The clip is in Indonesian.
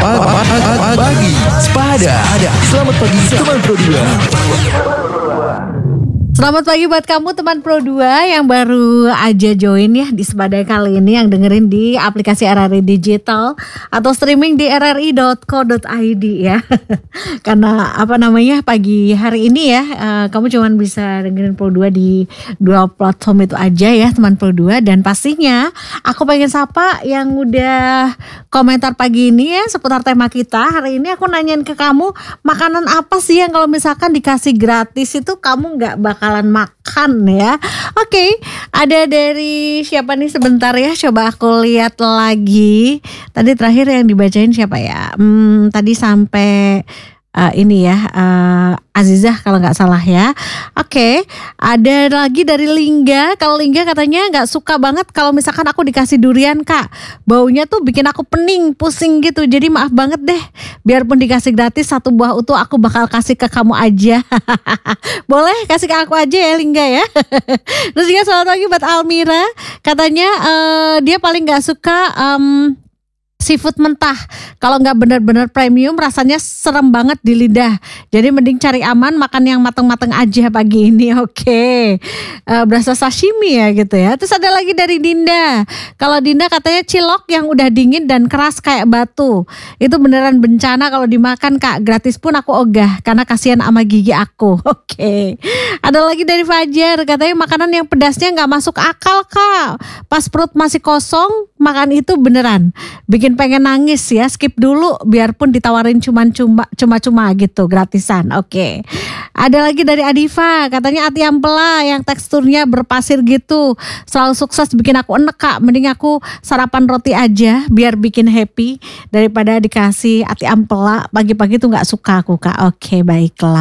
Pagi Sepada. Selamat pagi teman Pro 2. Selamat pagi buat kamu teman Pro 2 yang baru aja join ya di Sepada kali ini, yang dengerin di aplikasi RRI Digital atau streaming di rri.co.id ya. Karena pagi hari ini ya kamu cuma bisa dengerin Pro 2 di dua platform itu aja ya teman Pro 2. Dan pastinya aku pengen sapa yang udah komentar pagi ini ya seputar tema kita. Hari ini aku nanyain ke kamu, makanan apa sih yang kalau misalkan dikasih gratis itu kamu gak bakalan makan ya. Oke, ada dari siapa nih, sebentar ya, coba aku lihat lagi. Tadi terakhir yang dibacain siapa ya? Tadi sampai ini ya, Azizah kalau nggak salah ya. Oke, ada lagi dari Lingga. Kalau Lingga katanya nggak suka banget kalau misalkan aku dikasih durian kak, baunya tuh bikin aku pening, pusing gitu. Jadi maaf banget deh, biarpun dikasih gratis satu buah utuh aku bakal kasih ke kamu aja. Boleh kasih ke aku aja ya Lingga ya. Terus juga selamat pagi buat Almira. Katanya dia paling nggak suka seafood mentah. Kalau nggak benar-benar premium rasanya serem banget di lidah. Jadi mending cari aman, makan yang mateng-mateng aja pagi ini. Oke. Berasa sashimi ya gitu ya. Terus ada lagi dari Dinda. Kalau Dinda katanya cilok yang udah dingin dan keras kayak batu. Itu beneran bencana kalau dimakan kak. Gratis pun aku ogah karena kasihan sama gigi aku. Oke. Ada lagi dari Fajar. Katanya makanan yang pedasnya nggak masuk akal kak. Pas perut masih kosong, makan itu beneran bikin pengen nangis ya. Skip dulu biarpun ditawarin cuma-cuma gitu gratisan. Oke. Ada lagi dari Adifa, katanya ati ampela yang teksturnya berpasir gitu selalu sukses bikin aku enek kak. Mending aku sarapan roti aja biar bikin happy daripada dikasih ati ampela pagi-pagi tuh nggak suka aku kak. Oke, baiklah.